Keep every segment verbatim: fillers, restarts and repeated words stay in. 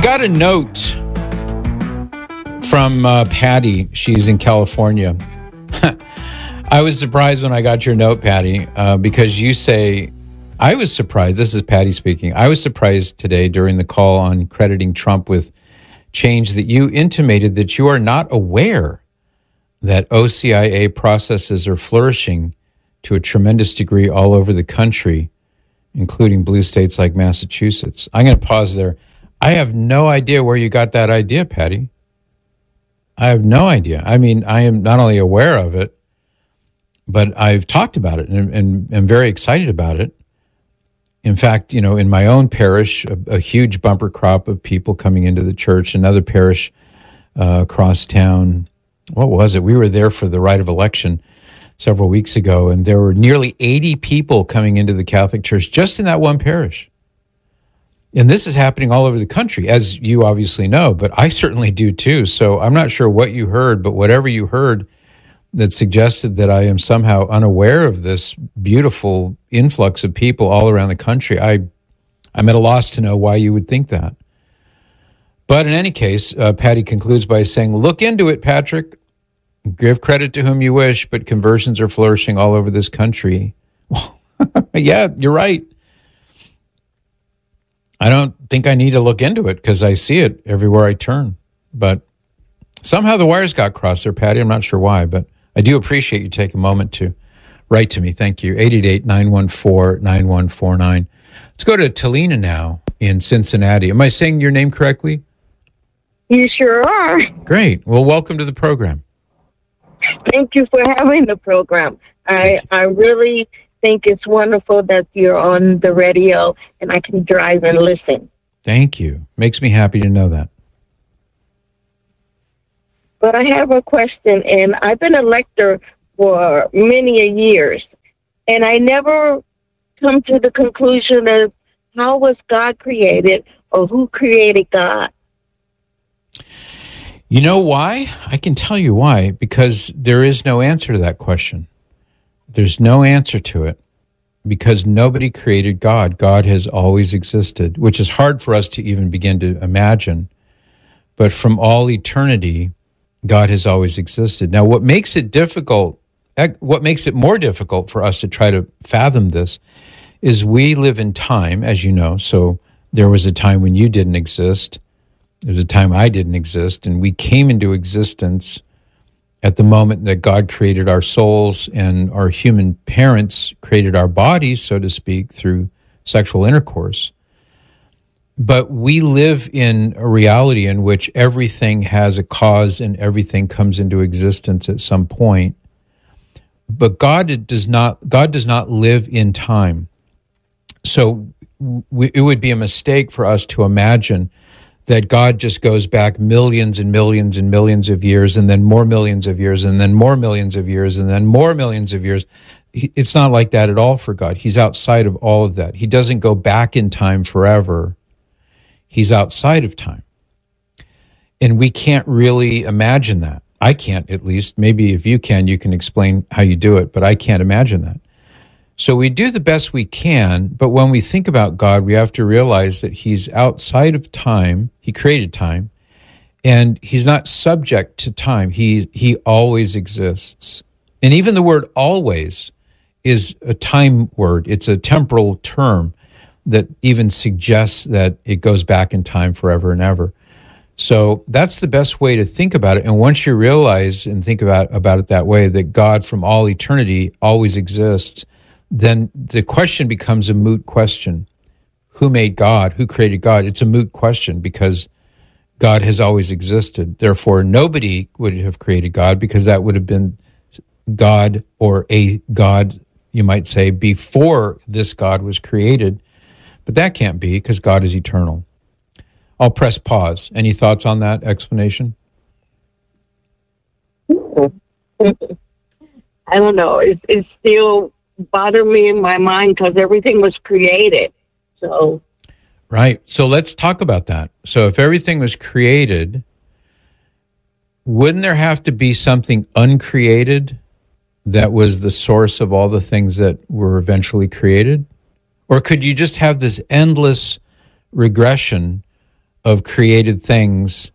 got a note from uh, Patty. She's in California. I was surprised when I got your note, Patty, uh, because you say, I was surprised. This is Patty speaking. I was surprised today during the call on crediting Trump with change that you intimated that you are not aware that O C I A processes are flourishing to a tremendous degree all over the country, including blue states like Massachusetts. I'm going to pause there. I have no idea where you got that idea, Patty. I have no idea. I mean, I am not only aware of it, but I've talked about it and, and am very excited about it. In fact, you know, in my own parish, a, a huge bumper crop of people coming into the church. Another parish uh, across town, what was it? We were there for the rite of election several weeks ago, and there were nearly eighty people coming into the Catholic Church just in that one parish. And this is happening all over the country, as you obviously know, but I certainly do too. So I'm not sure what you heard, but whatever you heard that suggested that I am somehow unaware of this beautiful influx of people all around the country, I, I'm at a loss to know why you would think that. But in any case, uh, Patty concludes by saying, look into it, Patrick. Give credit to whom you wish, but conversions are flourishing all over this country. Well, yeah, you're right. I don't think I need to look into it because I see it everywhere I turn. But somehow the wires got crossed there, Patty. I'm not sure why, but I do appreciate you taking a moment to write to me. Thank you. eight eight eight, nine one four, nine one four nine. Let's go to Talina now in Cincinnati. Am I saying your name correctly? You sure are. Great. Well, welcome to the program. Thank you for having the program. I I really think it's wonderful that you're on the radio and I can drive and listen. Thank you. Makes me happy to know that. But I have a question, and I've been a lector for many a years, and I never come to the conclusion of how was God created or who created God. You know why? I can tell you why, because there is no answer to that question. There's no answer to it because nobody created God. God has always existed, which is hard for us to even begin to imagine. But from all eternity, God has always existed. Now, what makes it difficult, what makes it more difficult for us to try to fathom this is we live in time, as you know. So there was a time when you didn't exist. There was a time I didn't exist, and we came into existence at the moment that God created our souls and our human parents created our bodies, so to speak, through sexual intercourse. But we live in a reality in which everything has a cause and everything comes into existence at some point. But God does not, God does not live in time. So we, it would be a mistake for us to imagine that God just goes back millions and millions and millions of years, and then more millions of years, and then more millions of years, and then more millions of years. It's not like that at all for God. He's outside of all of that. He doesn't go back in time forever. He's outside of time. And we can't really imagine that. I can't, at least. Maybe if you can, you can explain how you do it, but I can't imagine that. So we do the best we can, but when we think about God, we have to realize that he's outside of time. He created time, and he's not subject to time. He he always exists. And even the word always is a time word. It's a temporal term that even suggests that it goes back in time forever and ever. So that's the best way to think about it. And once you realize and think about, about it that way, that God from all eternity always exists, then the question becomes a moot question. Who made God? Who created God? It's a moot question because God has always existed. Therefore, nobody would have created God because that would have been God or a God, you might say, before this God was created. But that can't be because God is eternal. I'll press pause. Any thoughts on that explanation? I don't know. It's, it's still bother me in my mind because everything was created. So, right. So let's talk about that. So if everything was created, wouldn't there have to be something uncreated that was the source of all the things that were eventually created? Or could you just have this endless regression of created things.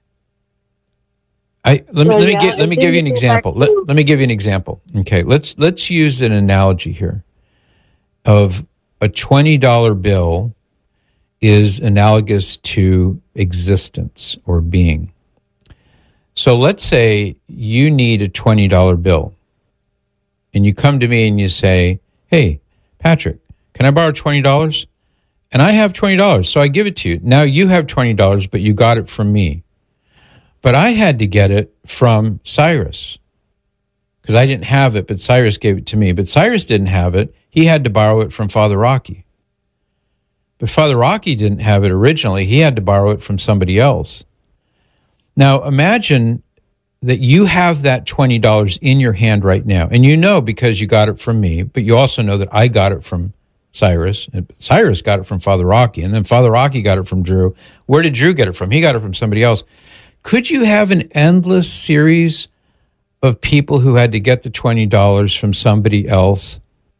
I let me Well, let me yeah, get let me I give you an think example. Let, that's- let me give you an example. Okay, let's let's use an analogy here of a twenty dollar bill is analogous to existence or being. So let's say you need a twenty dollar bill, and you come to me and you say, "Hey, Patrick, can I borrow twenty dollars?" And I have twenty dollars, so I give it to you. Now you have twenty dollars, but you got it from me. But I had to get it from Cyrus because I didn't have it, but Cyrus gave it to me. But Cyrus didn't have it. He had to borrow it from Father Rocky. But Father Rocky didn't have it originally. He had to borrow it from somebody else. Now, imagine that you have that twenty dollars in your hand right now. And you know because you got it from me, but you also know that I got it from Cyrus. And Cyrus got it from Father Rocky. And then Father Rocky got it from Drew. Where did Drew get it from? He got it from somebody else. Could you have an endless series of people who had to get the twenty dollars from somebody else,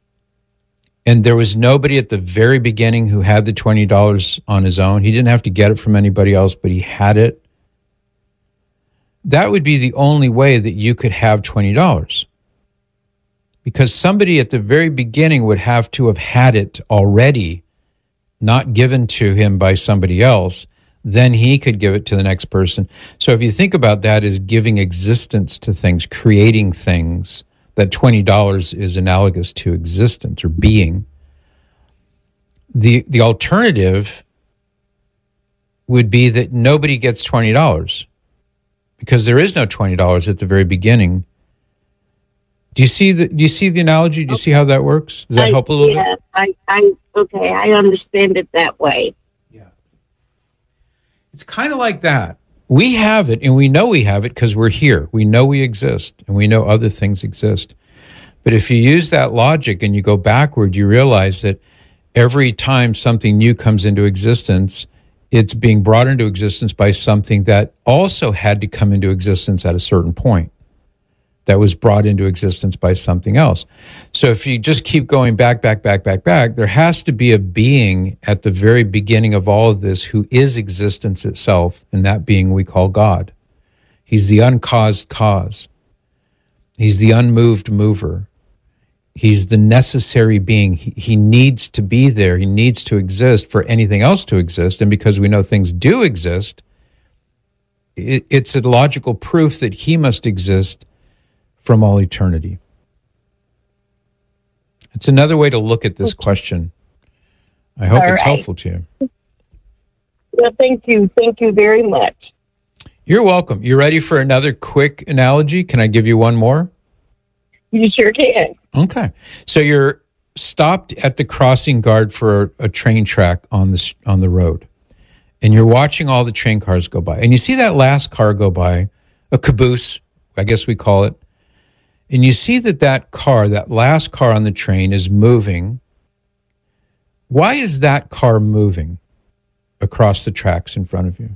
and there was nobody at the very beginning who had the twenty dollars on his own? He didn't have to get it from anybody else, but he had it. That would be the only way that you could have twenty dollars. Because somebody at the very beginning would have to have had it already, not given to him by somebody else. Then he could give it to the next person. So if you think about that as giving existence to things, creating things, that twenty dollars is analogous to existence or being. The the alternative would be that nobody gets twenty dollars because there is no twenty dollars at the very beginning. Do you see the do you see the analogy? Do you see how that works? Does that I, help a little yeah, bit? I, I, okay, I understand it that way. Yeah. It's kind of like that. We have it, and we know we have it because we're here. We know we exist, and we know other things exist. But if you use that logic and you go backward, you realize that every time something new comes into existence, it's being brought into existence by something that also had to come into existence at a certain point, that was brought into existence by something else. So if you just keep going back, back, back, back, back, there has to be a being at the very beginning of all of this who is existence itself, and that being we call God. He's the uncaused cause. He's the unmoved mover. He's the necessary being. He, he needs to be there. He needs to exist for anything else to exist. And because we know things do exist, it, it's a logical proof that he must exist from all eternity. It's another way to look at this question. I hope All it's right. helpful to you. Well, thank you. Thank you very much. You're welcome. You ready for another quick analogy? Can I give you one more? You sure can. Okay. So you're stopped at the crossing guard for a, a train track on the, on the road, and you're watching all the train cars go by. And you see that last car go by, a caboose, I guess we call it. And you see that that car, that last car on the train is moving. Why is that car moving across the tracks in front of you?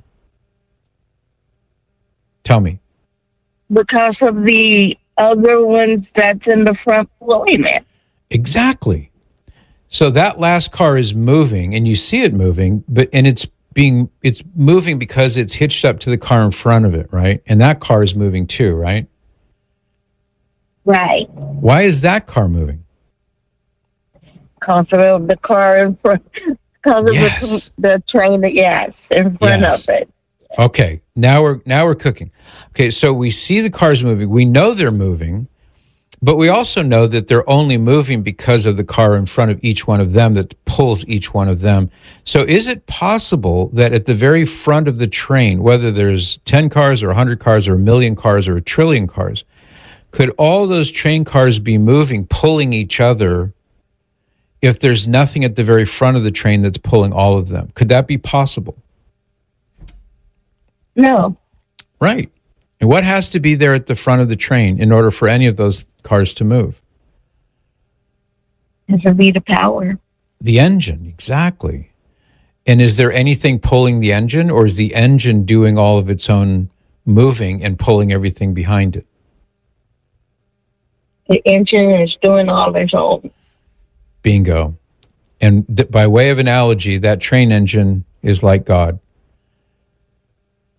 Tell me. Because of the other ones that's in the front pulling it. Exactly. So that last car is moving, and you see it moving, but and it's being it's moving because it's hitched up to the car in front of it, right? And that car is moving too, right? Right. Why is that car moving? Because of the car in front, because of Yes. the, the train, that, yes, in front Yes. of it. Okay, now we're now we're cooking. Okay, so we see the cars moving. We know they're moving, but we also know that they're only moving because of the car in front of each one of them that pulls each one of them. So is it possible that at the very front of the train, whether there's ten cars or one hundred cars or a million cars or a trillion cars, could all those train cars be moving, pulling each other, if there's nothing at the very front of the train that's pulling all of them? Could that be possible? No. Right. And what has to be there at the front of the train in order for any of those cars to move? It would be the power. The engine, exactly. And is there anything pulling the engine, or is the engine doing all of its own moving and pulling everything behind it? The engine is doing all its own. Bingo. And th- by way of analogy, that train engine is like God.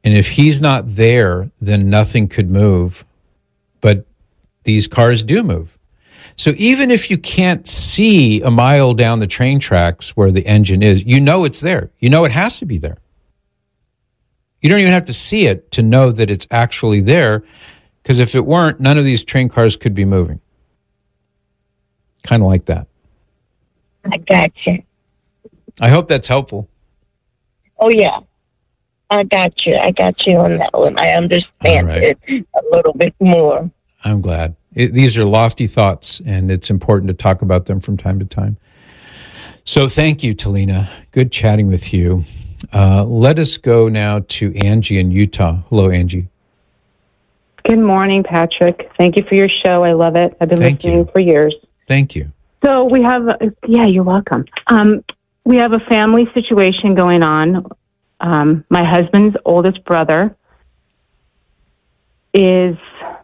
And if he's not there, then nothing could move. But these cars do move. So even if you can't see a mile down the train tracks where the engine is, you know it's there. You know it has to be there. You don't even have to see it to know that it's actually there, because if it weren't, none of these train cars could be moving. Kind of like that. I gotcha. I hope that's helpful. Oh, yeah. I got you. I got you on that one. I understand right. it a little bit more. I'm glad. It, these are lofty thoughts, and it's important to talk about them from time to time. So thank you, Talina. Good chatting with you. Uh, let us go now to Angie in Utah. Hello, Angie. Good morning, Patrick. Thank you for your show. I love it. I've been Thank listening you. for years. Thank you. So we have, yeah, you're welcome. Um, we have a family situation going on. Um, my husband's oldest brother is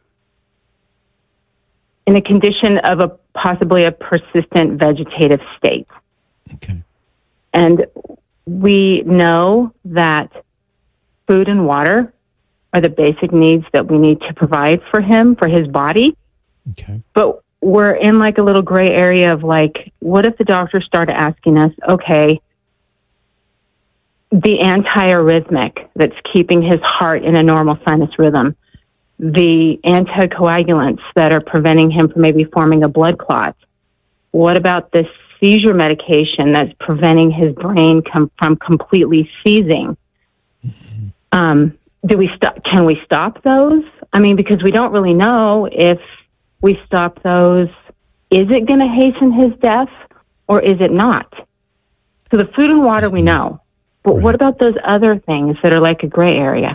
in a condition of a possibly a persistent vegetative state. Okay. And we know that food and water are the basic needs that we need to provide for him, for his body. Okay. But we're in like a little gray area of like, what if the doctor started asking us, okay, the antiarrhythmic that's keeping his heart in a normal sinus rhythm, the anticoagulants that are preventing him from maybe forming a blood clot. What about this seizure medication that's preventing his brain com- from completely seizing? Mm-hmm. Um, do we stop? Can we stop those? I mean, because we don't really know if we stop those. Is it going to hasten his death or is it not? So the food and water we know. But right. What about those other things that are like a gray area?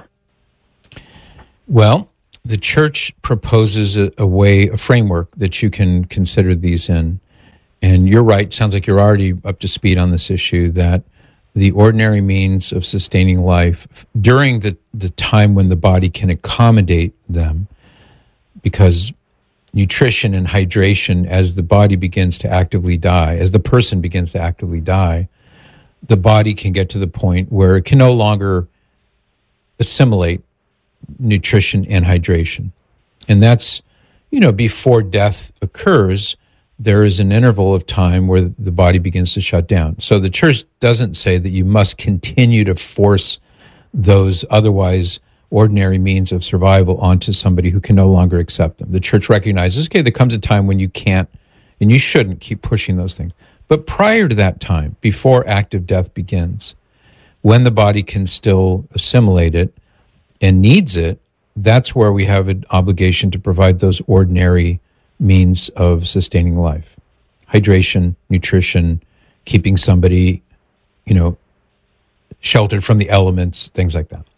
Well, the church proposes a, a way, a framework that you can consider these in. And you're right, sounds like you're already up to speed on this issue, that the ordinary means of sustaining life during the, the time when the body can accommodate them, because nutrition and hydration, as the body begins to actively die, as the person begins to actively die, the body can get to the point where it can no longer assimilate nutrition and hydration. And that's, you know, before death occurs, there is an interval of time where the body begins to shut down. So the church doesn't say that you must continue to force those otherwise ordinary means of survival onto somebody who can no longer accept them. The church recognizes, okay, there comes a time when you can't and you shouldn't keep pushing those things. But prior to that time, before active death begins, when the body can still assimilate it and needs it, that's where we have an obligation to provide those ordinary means of sustaining life. Hydration, nutrition, keeping somebody, you know, sheltered from the elements, things like that.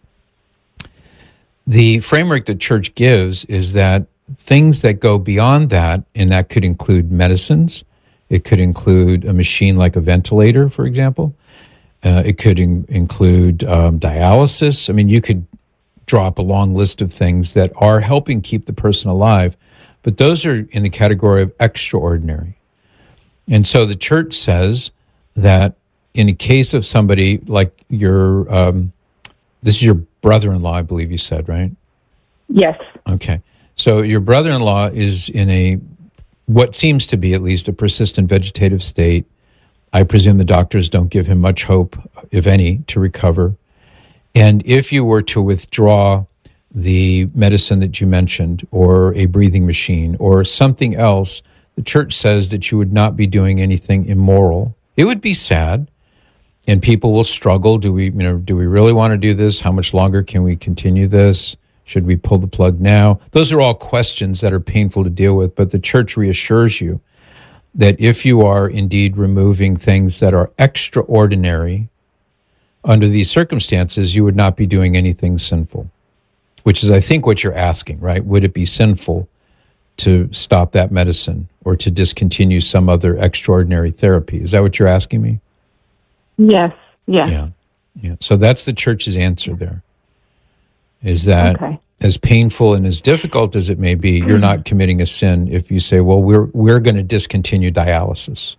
The framework that church gives is that things that go beyond that, and that could include medicines, it could include a machine like a ventilator, for example. Uh, it could in- include um, dialysis. I mean, you could draw up a long list of things that are helping keep the person alive, but those are in the category of extraordinary. And so the church says that in a case of somebody like your, um, this is your brother-in-law, I believe you said, right? Yes. Okay. So your brother-in-law is in a, what seems to be at least a persistent vegetative state. I presume the doctors don't give him much hope, if any, to recover. And if you were to withdraw the medicine that you mentioned, or a breathing machine, or something else, the church says that you would not be doing anything immoral. It would be sad, and people will struggle. Do we, you know, do we really want to do this? How much longer can we continue this? Should we pull the plug now? Those are all questions that are painful to deal with, but the church reassures you that if you are indeed removing things that are extraordinary, under these circumstances, you would not be doing anything sinful, which is, I think, what you're asking, right? Would it be sinful to stop that medicine or to discontinue some other extraordinary therapy? Is that what you're asking me? Yes. Yes. Yeah. Yeah. So that's the church's answer there, is that okay. as painful and as difficult as it may be, you're not committing a sin if you say, well, we're we're going to discontinue dialysis.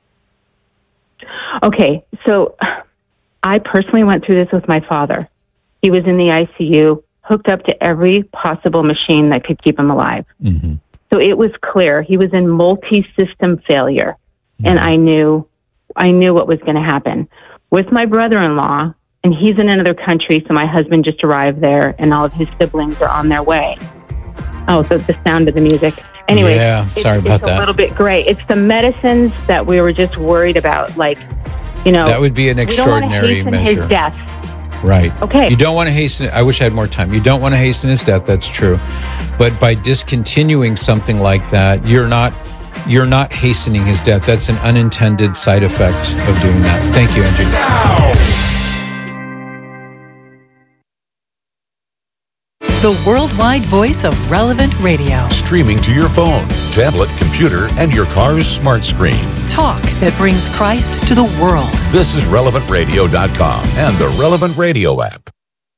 Okay. So I personally went through this with my father. He was in the I C U, hooked up to every possible machine that could keep him alive. Mm-hmm. So it was clear he was in multi-system failure, mm-hmm. and I knew, I knew what was going to happen. With my brother-in-law, and he's in another country, so my husband just arrived there, and all of his siblings are on their way. Oh, so the sound of the music. Anyway, yeah, sorry it's, about it's that. a little bit gray. It's the medicines that we were just worried about, like, you know. That would be an extraordinary we don't want to hasten measure. his death. Right. Okay. You don't want to hasten. I wish I had more time. You don't want to hasten his death. That's true. But by discontinuing something like that, you're not you're not hastening his death. That's an unintended side effect of doing that. Thank you, Angie. The worldwide voice of Relevant Radio. Streaming to your phone, tablet, computer, and your car's smart screen. Talk that brings Christ to the world. This is relevant radio dot com and the Relevant Radio app.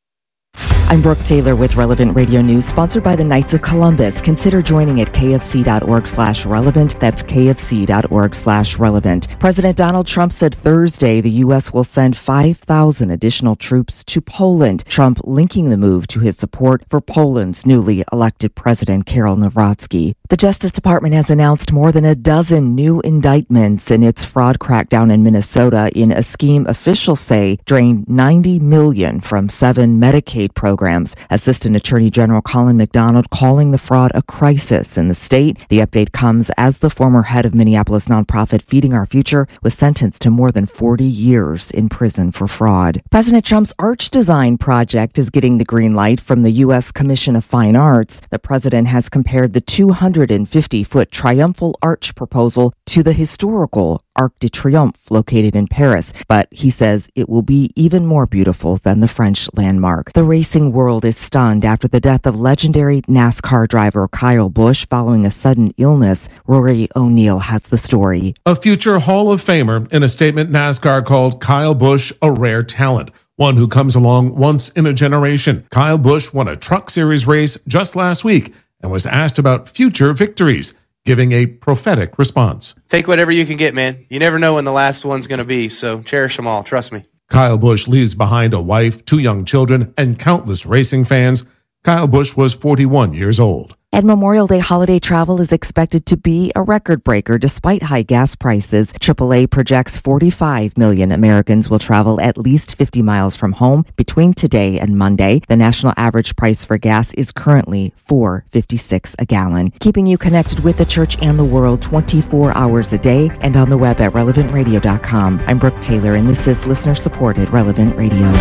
I'm Brooke Taylor with Relevant Radio News, sponsored by the Knights of Columbus. Consider joining at kfc.org slash relevant. That's kfc.org slash relevant. President Donald Trump said Thursday the U S will send five thousand additional troops to Poland. Trump linking the move to his support for Poland's newly elected president, Karol Nawrocki. The Justice Department has announced more than a dozen new indictments in its fraud crackdown in Minnesota in a scheme officials say drained ninety million dollars from seven Medicaid programs. Assistant Attorney General Colin McDonald calling the fraud a crisis in the state. The update comes as the former head of Minneapolis nonprofit Feeding Our Future was sentenced to more than forty years in prison for fraud. President Trump's arch design project is getting the green light from the U S Commission of Fine Arts. The president has compared the two hundred fifty foot triumphal arch proposal to the historical Arc de Triomphe located in Paris, but he says it will be even more beautiful than the French landmark. The racing world is stunned after the death of legendary NASCAR driver Kyle Busch following a sudden illness. Rory O'Neill has the story. A future Hall of Famer in a statement NASCAR called Kyle Busch a rare talent, one who comes along once in a generation. Kyle Busch won a Truck Series race just last week and was asked about future victories, giving a prophetic response. Take whatever you can get, man. You never know when the last one's going to be, so cherish them all. Trust me. Kyle Busch leaves behind a wife, two young children, and countless racing fans. Kyle Busch was forty-one years old. And Memorial Day holiday travel is expected to be a record breaker despite high gas prices. triple A projects forty-five million Americans will travel at least fifty miles from home between today and Monday. The national average price for gas is currently four dollars and fifty-six cents a gallon. Keeping you connected with the church and the world twenty-four hours a day and on the web at relevant radio dot com. I'm Brooke Taylor, and this is listener-supported Relevant Radio.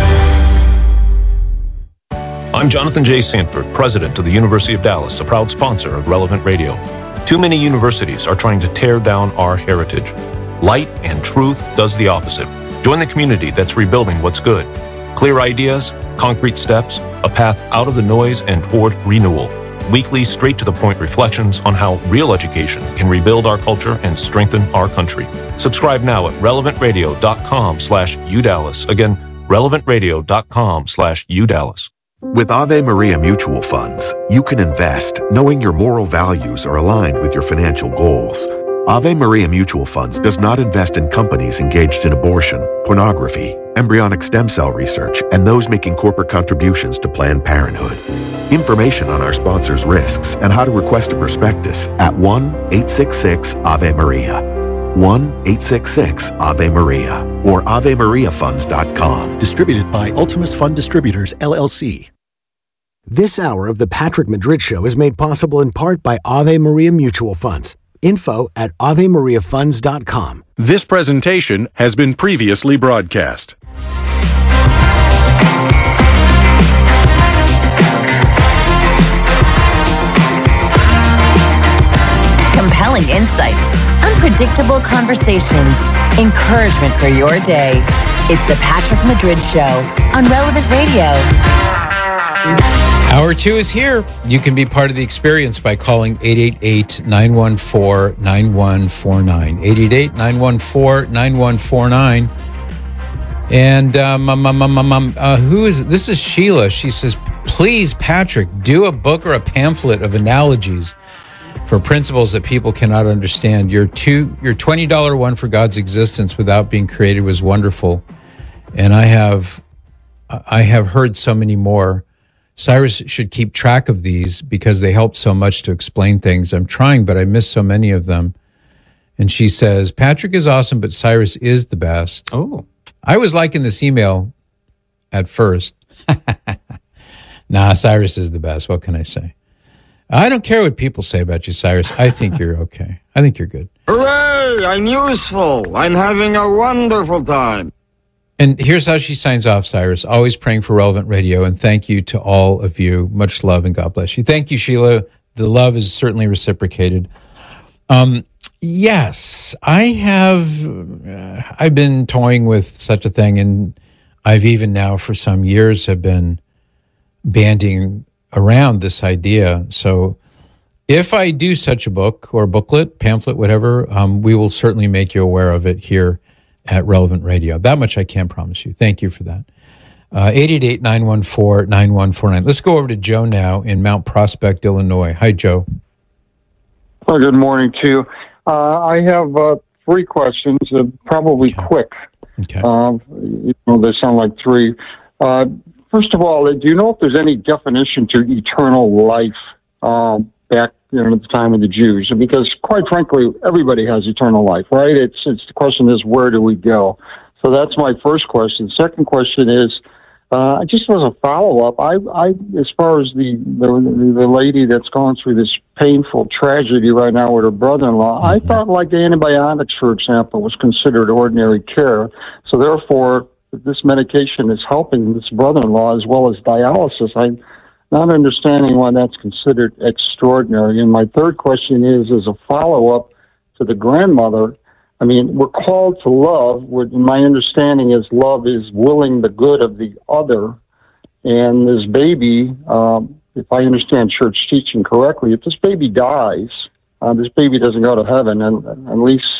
I'm Jonathan J. Sanford, president of the University of Dallas, a proud sponsor of Relevant Radio. Too many universities are trying to tear down our heritage. Light and Truth does the opposite. Join the community that's rebuilding what's good. Clear ideas, concrete steps, a path out of the noise and toward renewal. Weekly, straight-to-the-point reflections on how real education can rebuild our culture and strengthen our country. Subscribe now at relevant radio dot com slash U Dallas. Again, relevant radio dot com slash U Dallas. With Ave Maria Mutual Funds, you can invest knowing your moral values are aligned with your financial goals. Ave Maria Mutual Funds does not invest in companies engaged in abortion, pornography, embryonic stem cell research, and those making corporate contributions to Planned Parenthood. Information on our sponsors' risks and how to request a prospectus at one eight six six Ave Maria. one eight six six Ave Maria or ave maria funds dot com. Distributed by Ultimus Fund Distributors, L L C. This hour of the Patrick Madrid Show is made possible in part by Ave Maria Mutual Funds. Info at ave maria funds dot com. This presentation has been previously broadcast. Compelling insights, unpredictable conversations, encouragement for your day. It's the Patrick Madrid Show on Relevant Radio. Hour two is here. You can be part of the experience by calling eight eight eight, nine one four, nine one four nine. eight eight eight, nine one four, nine one four nine. And um, um, um, um, um, uh, who is this? Is Sheila. She says, please, Patrick, do a book or a pamphlet of analogies for principles that people cannot understand. Your two, your twenty dollars one for God's existence without being created was wonderful. And I have I have heard so many more. Cyrus should keep track of these because they help so much to explain things. I'm trying, but I miss so many of them. And she says, Patrick is awesome, but Cyrus is the best. Oh. I was liking this email at first. Nah, Cyrus is the best. What can I say? I don't care what people say about you, Cyrus. I think you're okay. I think you're good. Hooray! I'm useful. I'm having a wonderful time. And here's how she signs off, Cyrus. Always praying for Relevant Radio, and thank you to all of you. Much love, and God bless you. Thank you, Sheila. The love is certainly reciprocated. Um, yes, I have. Uh, I've been toying with such a thing, and I've even now for some years have been banding around this idea. So if I do such a book or booklet, pamphlet, whatever, um, we will certainly make you aware of it here at Relevant Radio. That much I can promise you. Thank you for that. Uh, eight eight eight, nine one four, nine one four nine. Let's go over to Joe now in Mount Prospect, Illinois. Hi, Joe. Well, good morning to you. Uh, I have uh, three questions, uh, probably okay. quick. Okay. Uh, you know, they sound like three. Uh, first of all, do you know if there's any definition to eternal life uh, back you know, at the time of the Jews? Because, quite frankly, everybody has eternal life, right? It's it's the question is, where do we go? So that's my first question. Second question is, uh, just as a follow-up, I, I, as far as the, the the lady that's going through this painful tragedy right now with her brother-in-law, mm-hmm. I thought like antibiotics, for example, was considered ordinary care. So therefore, if this medication is helping this brother-in-law as well as dialysis, I'm not understanding why that's considered extraordinary. And my third question is, as a follow-up to the grandmother, I mean, we're called to love. My understanding is love is willing the good of the other. And this baby, um, if I understand church teaching correctly, if this baby dies, uh, this baby doesn't go to heaven. And at least,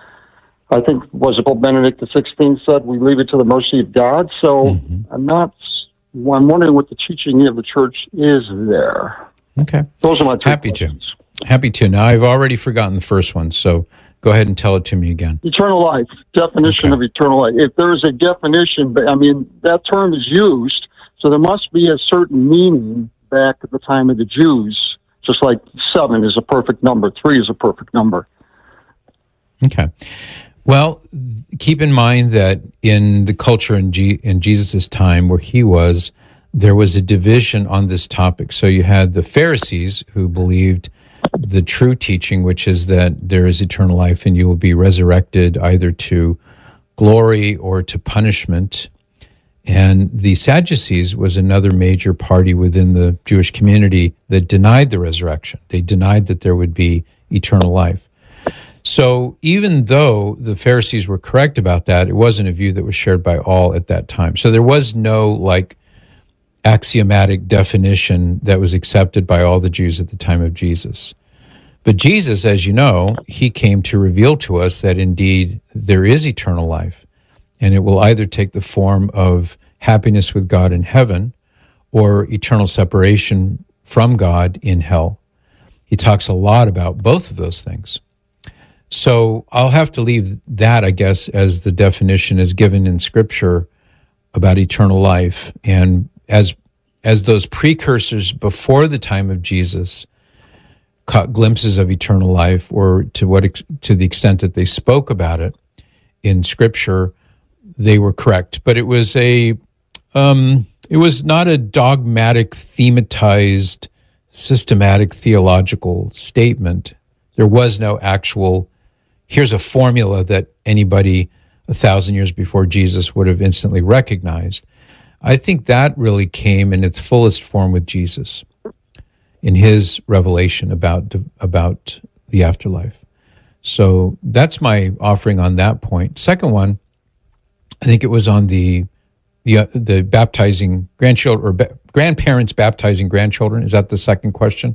I think, was it Pope Benedict the sixteenth said, we leave it to the mercy of God. So mm-hmm. I'm not, I'm wondering what the teaching of the church is there. Okay. Those are my two Happy questions. to. Happy to. Now, I've already forgotten the first one, so go ahead and tell it to me again. Eternal life, definition okay. of eternal life. If there is a definition, I mean, that term is used, so there must be a certain meaning back at the time of the Jews, just like seven is a perfect number, three is a perfect number. Okay. Well, keep in mind that in the culture in, G- in Jesus' time where he was, there was a division on this topic. So you had the Pharisees who believed the true teaching, which is that there is eternal life and you will be resurrected either to glory or to punishment. And the Sadducees was another major party within the Jewish community that denied the resurrection. They denied that there would be eternal life. So even though the Pharisees were correct about that, it wasn't a view that was shared by all at that time. So there was no like axiomatic definition that was accepted by all the Jews at the time of Jesus. But Jesus, as you know, he came to reveal to us that indeed there is eternal life, and it will either take the form of happiness with God in heaven or eternal separation from God in hell. He talks a lot about both of those things. So I'll have to leave that, I guess, as the definition is given in Scripture about eternal life. And as as those precursors before the time of Jesus caught glimpses of eternal life, or to what ex- to the extent that they spoke about it in Scripture, they were correct. But it was a um, it was not a dogmatic, thematized, systematic theological statement. There was no actual, here's a formula that anybody a thousand years before Jesus would have instantly recognized. I think that really came in its fullest form with Jesus in his revelation about about the afterlife. So that's my offering on that point. Second one, I think it was on the the uh, the baptizing grandchildren or ba- grandparents baptizing grandchildren. Is that the second question?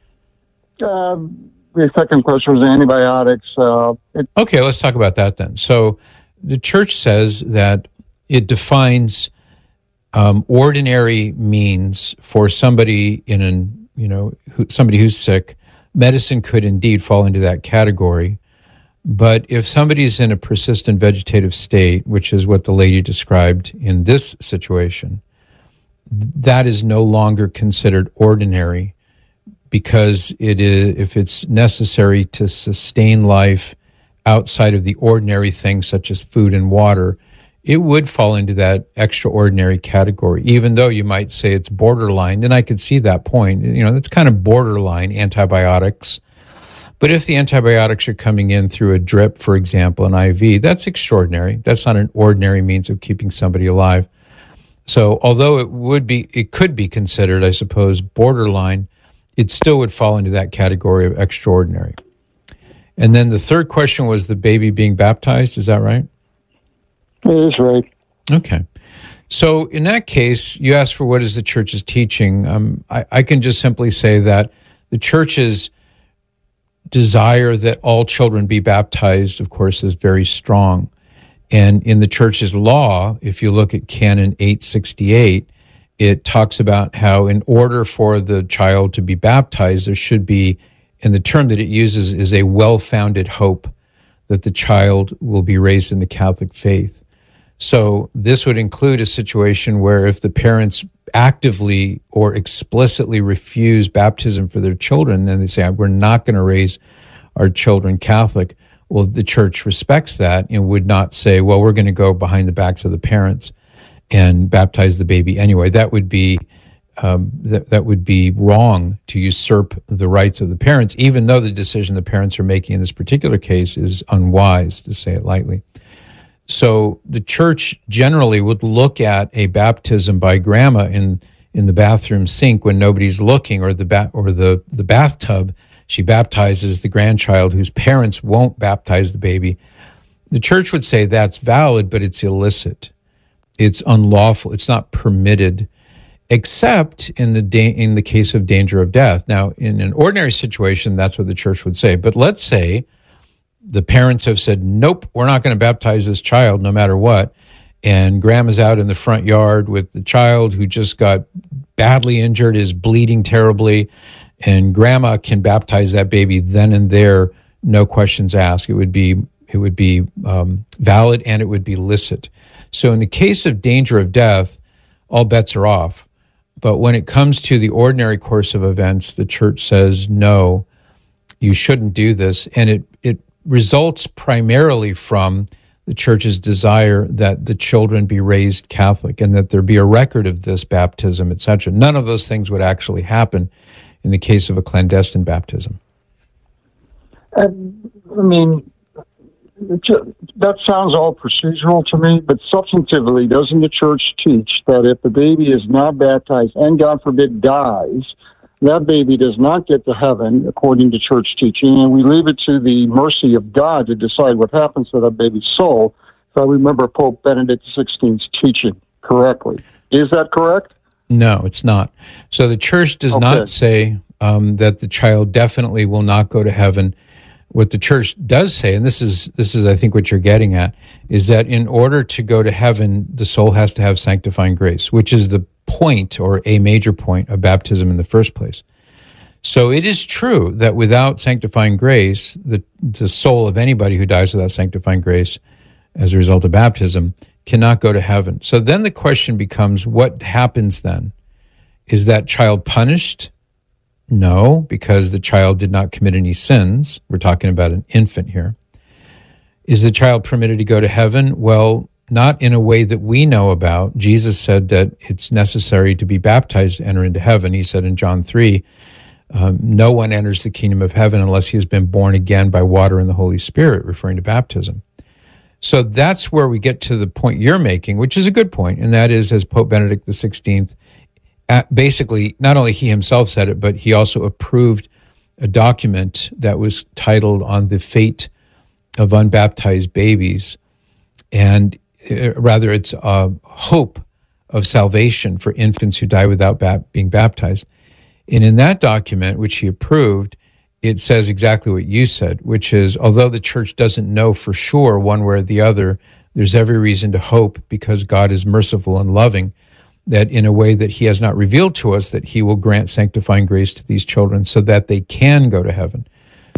Um, the second question was antibiotics. Uh, it- okay, let's talk about that then. So the church says that it defines um, ordinary means for somebody in an you know who, somebody who's sick. Medicine could indeed fall into that category, But if somebody's in a persistent vegetative state, which is what the lady described in this situation, that is no longer considered ordinary, because it is, if it's necessary to sustain life outside of the ordinary things such as food and water, it would fall into that extraordinary category, even though you might say it's borderline. And I could see that point. You know, that's kind of borderline antibiotics. But if the antibiotics are coming in through a drip, for example, an I V, that's extraordinary. That's not an ordinary means of keeping somebody alive. So although it would be, it could be considered, I suppose, borderline, it still would fall into that category of extraordinary. And then the third question was the baby being baptized. Is that right? It is right. Okay. So in that case, you asked for what is the church's teaching. Um, I, I can just simply say that the church's desire that all children be baptized, of course, is very strong. And in the church's law, if you look at Canon eight sixty-eight, it talks about how in order for the child to be baptized, there should be, and the term that it uses is a well-founded hope that the child will be raised in the Catholic faith. So this would include a situation where if the parents actively or explicitly refuse baptism for their children, then they say, we're not going to raise our children Catholic. Well, the church respects that and would not say, well, we're going to go behind the backs of the parents and baptize the baby anyway. That would be um, that, that would be wrong to usurp the rights of the parents, even though the decision the parents are making in this particular case is unwise, to say it lightly. So the church generally would look at a baptism by grandma in, in the bathroom sink when nobody's looking, or the ba- or the, the bathtub. She baptizes the grandchild whose parents won't baptize the baby. The church would say that's valid, but it's illicit. It's unlawful. It's not permitted, except in the da- in the case of danger of death. Now, in an ordinary situation, that's what the church would say. But let's say the parents have said, nope, we're not going to baptize this child no matter what. And grandma's out in the front yard with the child who just got badly injured, is bleeding terribly, and grandma can baptize that baby then and there, no questions asked. It would be it would be um, valid, and it would be licit. So in the case of danger of death, all bets are off. But when it comes to the ordinary course of events, the church says, no, you shouldn't do this. And it, it results primarily from the church's desire that the children be raised Catholic and that there be a record of this baptism, et cetera. None of those things would actually happen in the case of a clandestine baptism. Uh, I mean, that sounds all procedural to me, but substantively, doesn't the church teach that if the baby is not baptized and, God forbid, dies, that baby does not get to heaven, according to church teaching, and we leave it to the mercy of God to decide what happens to that baby's soul, if I remember Pope Benedict the sixteenth's teaching correctly. Is that correct? No, it's not. So the church does okay. not say um, that the child definitely will not go to heaven. What the church does say, and this is, this is, I think, what you're getting at, is that in order to go to heaven, the soul has to have sanctifying grace, which is the point, or a major point, of baptism in the first place. So it is true that without sanctifying grace, the, the soul of anybody who dies without sanctifying grace as a result of baptism cannot go to heaven. So then the question becomes, what happens then? Is that child punished? No, because the child did not commit any sins. We're talking about an infant here. Is the child permitted to go to heaven? Well, not in a way that we know about. Jesus said that it's necessary to be baptized to enter into heaven. He said in John three, um, no one enters the kingdom of heaven unless he has been born again by water and the Holy Spirit, referring to baptism. So that's where we get to the point you're making, which is a good point, and that is, as Pope Benedict the sixteenth, basically, not only he himself said it, but he also approved a document that was titled On the Fate of Unbaptized Babies, and uh, rather it's a hope of salvation for infants who die without ba- being baptized. And in that document, which he approved, it says exactly what you said, which is, although the church doesn't know for sure one way or the other, there's every reason to hope, because God is merciful and loving, that in a way that he has not revealed to us, that he will grant sanctifying grace to these children so that they can go to heaven.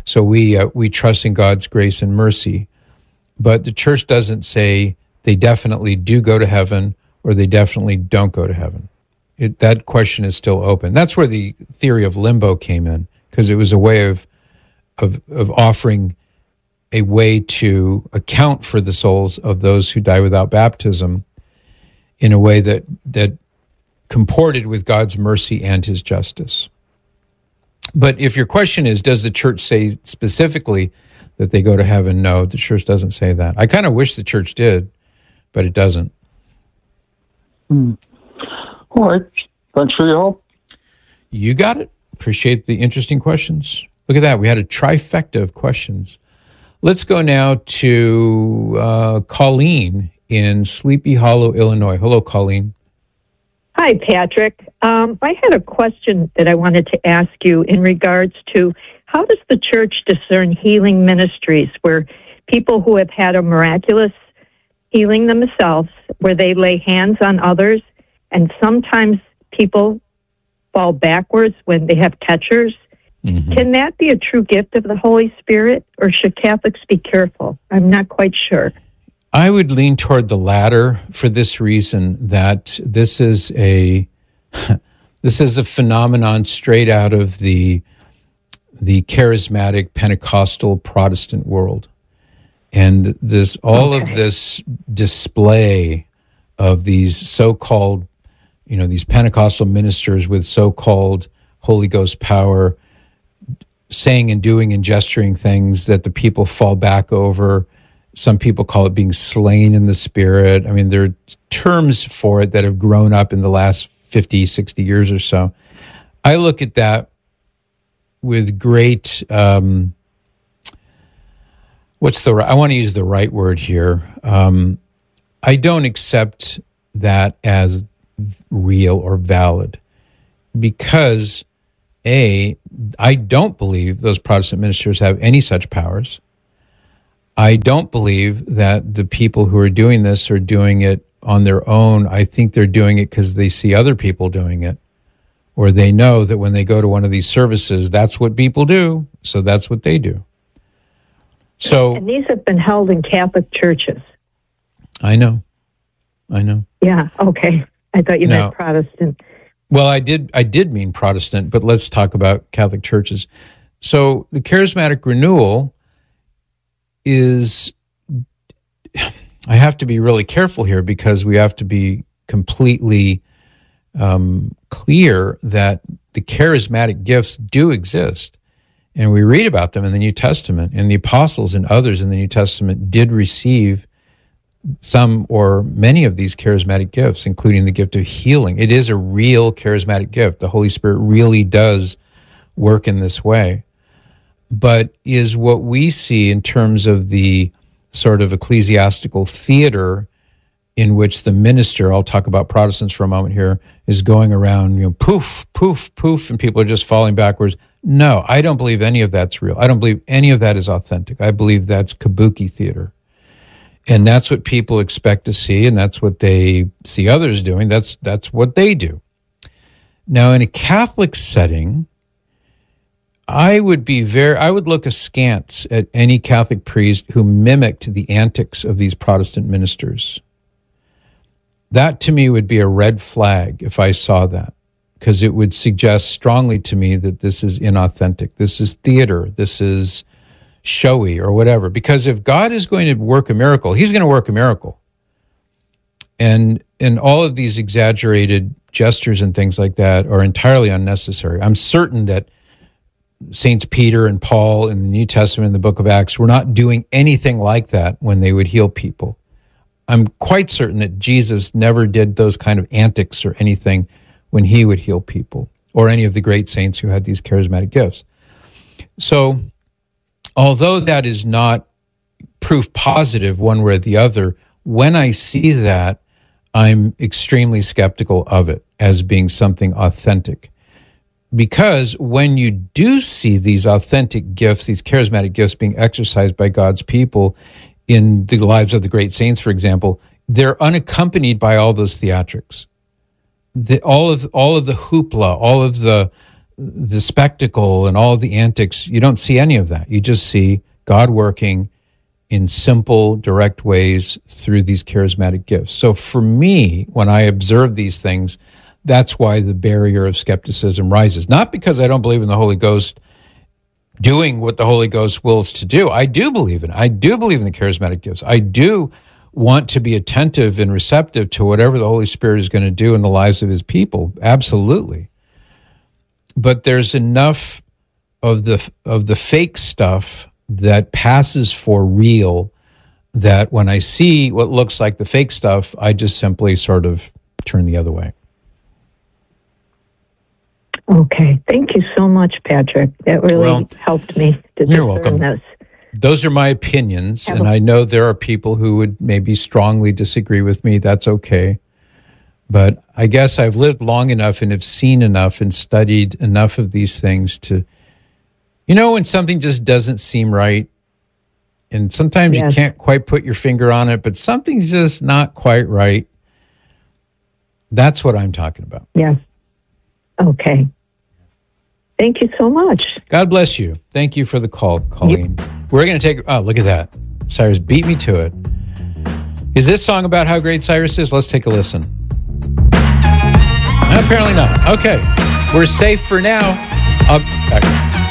So we uh, we trust in God's grace and mercy. But the church doesn't say they definitely do go to heaven or they definitely don't go to heaven. It, that question is still open. That's where the theory of limbo came in, because it was a way of, of of offering a way to account for the souls of those who die without baptism in a way that that comported with God's mercy and his justice. But if your question is, does the church say specifically that they go to heaven? No, the church doesn't say that. I kind of wish the church did, but it doesn't. Hmm. All right. Thanks for your help. You got it. Appreciate the interesting questions. Look at that. We had a trifecta of questions. Let's go now to uh, Colleen in Sleepy Hollow, Illinois. Hello, Colleen. Hi, Patrick. Um, I had a question that I wanted to ask you in regards to how does the church discern healing ministries where people who have had a miraculous healing themselves, where they lay hands on others, and sometimes people fall backwards when they have catchers? Mm-hmm. Can that be a true gift of the Holy Spirit, or should Catholics be careful? I'm not quite sure. I would lean toward the latter for this reason, that this is a this is a phenomenon straight out of the the charismatic Pentecostal Protestant world. And this all okay. of this display of these so-called, you know, these Pentecostal ministers with so-called Holy Ghost power, saying and doing and gesturing things that the people fall back over. Some people call it being slain in the Spirit. I mean, there are terms for it that have grown up in the last fifty, sixty years or so. I look at that with great, um, what's the, I want to use the right word here. Um, I don't accept that as real or valid because, A, I don't believe those Protestant ministers have any such powers. I don't believe that the people who are doing this are doing it on their own. I think they're doing it because they see other people doing it, or they know that when they go to one of these services, that's what people do, so that's what they do. So, and these have been held in Catholic churches. I know. I know. Yeah, okay. I thought you no. meant Protestant. Well, I did I did mean Protestant, but let's talk about Catholic churches. So the charismatic renewal is, I have to be really careful here because we have to be completely um, clear that the charismatic gifts do exist. And we read about them in the New Testament, and the apostles and others in the New Testament did receive some or many of these charismatic gifts, including the gift of healing. It is a real charismatic gift. The Holy Spirit really does work in this way. But is what we see in terms of the sort of ecclesiastical theater in which the minister, I'll talk about Protestants for a moment here, is going around, you know, poof, poof, poof, and people are just falling backwards. No, I don't believe any of that's real. I don't believe any of that is authentic. I believe that's kabuki theater. And that's what people expect to see, and that's what they see others doing. That's that's what they do. Now, in a Catholic setting, I would be very, I would look askance at any Catholic priest who mimicked the antics of these Protestant ministers. That to me would be a red flag if I saw that, because it would suggest strongly to me that this is inauthentic. This is theater. This is showy or whatever. Because if God is going to work a miracle, he's going to work a miracle. And and all of these exaggerated gestures and things like that are entirely unnecessary. I'm certain that Saints Peter and Paul in the New Testament, in the book of Acts, were not doing anything like that when they would heal people. I'm quite certain that Jesus never did those kind of antics or anything when he would heal people, or any of the great saints who had these charismatic gifts. So, although that is not proof positive one way or the other, when I see that, I'm extremely skeptical of it as being something authentic. Because when you do see these authentic gifts, these charismatic gifts being exercised by God's people in the lives of the great saints, for example, they're unaccompanied by all those theatrics. The, all of all of the hoopla, all of the the spectacle and all the antics. You don't see any of that. You just see God working in simple, direct ways through these charismatic gifts. So for me, when I observe these things, that's why the barrier of skepticism rises. Not because I don't believe in the Holy Ghost doing what the Holy Ghost wills to do. I do believe in it. I do believe in the charismatic gifts. I do want to be attentive and receptive to whatever the Holy Spirit is going to do in the lives of his people. Absolutely. But there's enough of the of the fake stuff that passes for real that when I see what looks like the fake stuff, I just simply sort of turn the other way. Okay. Thank you so much, Patrick. That really Well, helped me to you're discern welcome. this. Those are my opinions, Have and a- I know there are people who would maybe strongly disagree with me. That's okay. But I guess I've lived long enough and have seen enough and studied enough of these things to, you know, when something just doesn't seem right, and sometimes Yes. you can't quite put your finger on it, but something's just not quite right. That's what I'm talking about. Yes. Okay. Thank you so much. God bless you. Thank you for the call, Colleen. We're going to take, oh, look at that. Cyrus beat me to it. Is this song about how great Cyrus is? Let's take a listen. Apparently not. Okay. We're safe for now. Up back.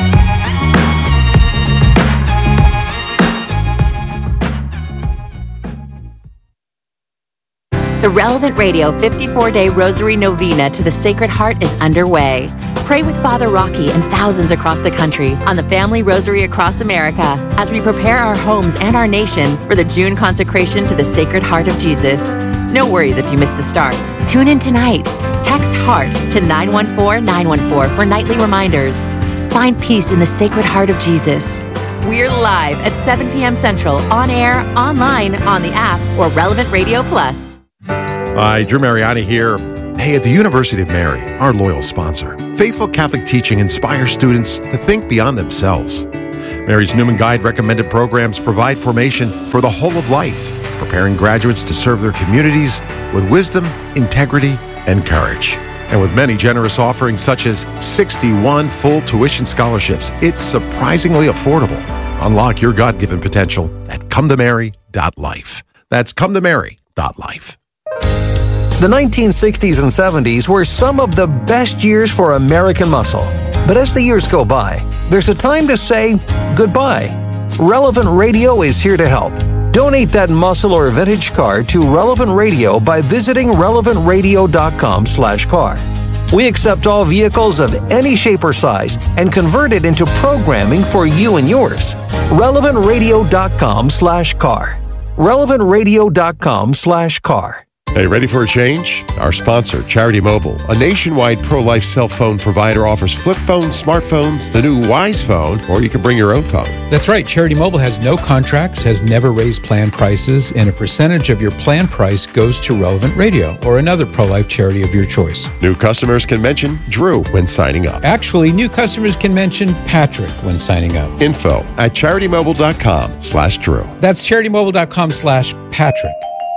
The Relevant Radio fifty-four day Rosary Novena to the Sacred Heart is underway. Pray with Father Rocky and thousands across the country on the Family Rosary Across America as we prepare our homes and our nation for the June consecration to the Sacred Heart of Jesus. No worries if you miss the start. Tune in tonight. Text HEART to nine one four nine one four for nightly reminders. Find peace in the Sacred Heart of Jesus. We're live at seven p.m. Central, on air, online, on the app, or Relevant Radio Plus. Hi, Drew Mariani here. Hey, at the University of Mary, our loyal sponsor, faithful Catholic teaching inspires students to think beyond themselves. Mary's Newman Guide recommended programs provide formation for the whole of life, preparing graduates to serve their communities with wisdom, integrity, and courage. And with many generous offerings such as sixty-one full tuition scholarships, it's surprisingly affordable. Unlock your God-given potential at come to mary dot life. That's come to mary dot life. The nineteen sixties and seventies were some of the best years for American muscle. But as the years go by, there's a time to say goodbye. Relevant Radio is here to help. Donate that muscle or vintage car to Relevant Radio by visiting relevant radio dot com slash car. We accept all vehicles of any shape or size and convert it into programming for you and yours. relevant radio dot com slash car. relevant radio dot com slash car. Hey, ready for a change? Our sponsor, Charity Mobile, a nationwide pro-life cell phone provider, offers flip phones, smartphones, the new Wise phone, or you can bring your own phone. That's right. Charity Mobile has no contracts, has never raised plan prices, and a percentage of your plan price goes to Relevant Radio or another pro-life charity of your choice. New customers can mention Drew when signing up. Actually, new customers can mention Patrick when signing up. Info at charity mobile dot com slash Drew. That's charity mobile dot com slash Patrick.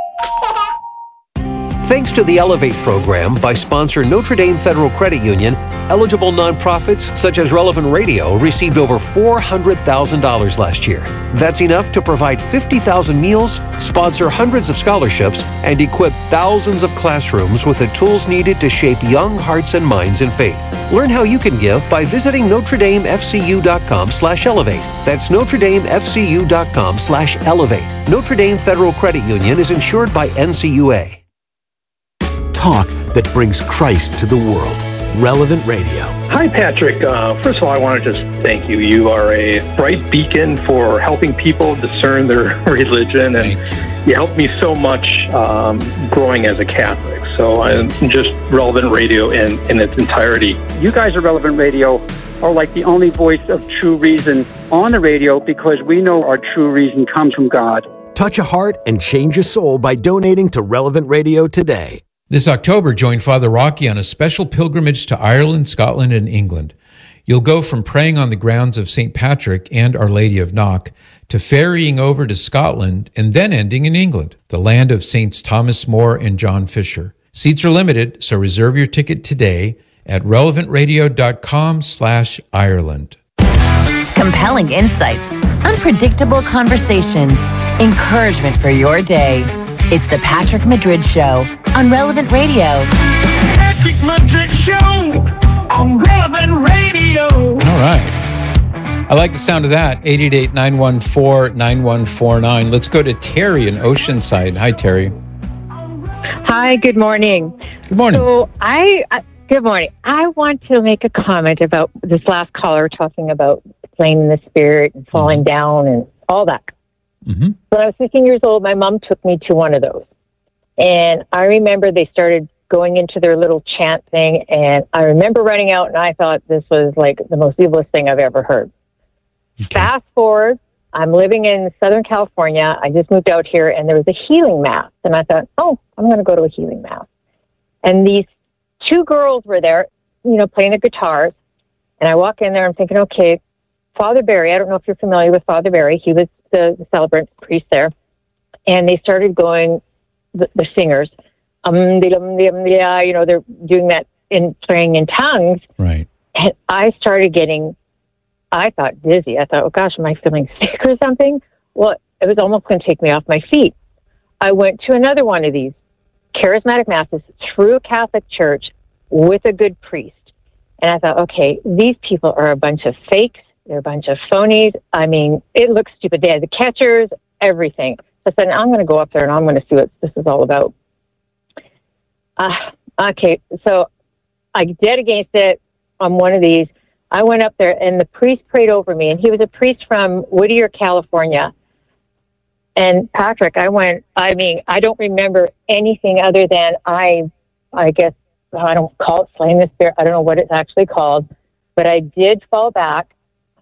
Thanks to the Elevate program by sponsor Notre Dame Federal Credit Union, eligible nonprofits such as Relevant Radio received over four hundred thousand dollars last year. That's enough to provide fifty thousand meals, sponsor hundreds of scholarships, and equip thousands of classrooms with the tools needed to shape young hearts and minds in faith. Learn how you can give by visiting notre dame f c u dot com slash elevate. That's notre dame f c u dot com slash elevate. Notre Dame Federal Credit Union is insured by N C U A. Talk that brings Christ to the world. Relevant Radio. Hi, Patrick. Uh, first of all, I want to just thank you. You are a bright beacon for helping people discern their religion, and you. you helped me so much um, growing as a Catholic. So I'm just Relevant Radio in, in its entirety. You guys at Relevant Radio are like the only voice of true reason on the radio, because we know our true reason comes from God. Touch a heart and change a soul by donating to Relevant Radio today. This October, join Father Rocky on a special pilgrimage to Ireland, Scotland, and England. You'll go from praying on the grounds of Saint Patrick and Our Lady of Knock to ferrying over to Scotland and then ending in England, the land of Saints Thomas More and John Fisher. Seats are limited, so reserve your ticket today at relevantradio.com slash Ireland. Compelling insights, unpredictable conversations, encouragement for your day. It's the Patrick Madrid Show on Relevant Radio. Patrick Madrid Show on Relevant Radio. All right. I like the sound of that. eight eight eight, nine one four, nine one four nine. Let's go to Terry in Oceanside. Hi, Terry. Hi, good morning. Good morning. So I, I good morning. I want to make a comment about this last caller talking about playing in the spirit and falling mm-hmm. down and all that. Mm-hmm. When I was fifteen years old, my mom took me to one of those. And I remember they started going into their little chant thing, and I remember running out, and I thought this was like the most evilest thing I've ever heard. Okay. Fast forward, I'm living in Southern California. I just moved out here, and there was a healing mass. And I thought, oh, I'm going to go to a healing mass. And these two girls were there, you know, playing the guitars. And I walk in there, I'm thinking, okay, Father Barry, I don't know if you're familiar with Father Barry. He was the, the celebrant priest there. And they started going, the, the singers, um, you know, they're doing that in playing in tongues. Right. And I started getting, I thought dizzy. I thought, oh gosh, am I feeling sick or something? Well, it was almost going to take me off my feet. I went to another one of these charismatic masses through a Catholic church with a good priest. And I thought, okay, these people are a bunch of fakes. They're a bunch of phonies. I mean, it looks stupid. They had the catchers, everything. So I said, I'm going to go up there and I'm going to see what this is all about. Uh, okay, so I dead against it on one of these. I went up there and the priest prayed over me, and he was a priest from Whittier, California. And Patrick, I went, I mean, I don't remember anything other than I, I guess, I don't call it slaying the spirit. I don't know what it's actually called, but I did fall back.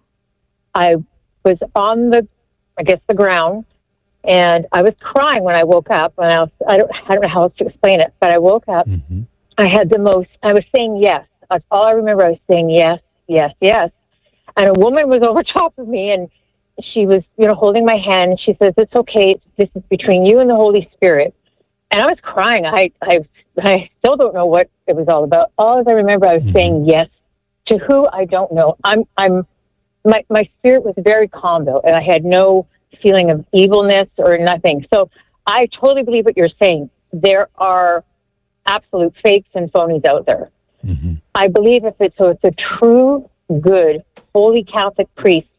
I was on the, I guess, the ground, and I was crying when I woke up. And I was, I don't, I don't know how else to explain it, but I woke up. Mm-hmm. I had the most, I was saying yes. That's all I remember. I was saying yes, yes, yes. And a woman was over top of me, and she was, you know, holding my hand. And she says, "It's okay. This is between you and the Holy Spirit." And I was crying. I, I, I still don't know what it was all about. All I remember, I was mm-hmm. saying yes to who I don't know. I'm, I'm, my, my spirit was very calm though, and I had no feeling of evilness or nothing. So I totally believe what you're saying. There are absolute fakes and phonies out there. Mm-hmm. I believe if it's so, it's a true, good, holy Catholic priest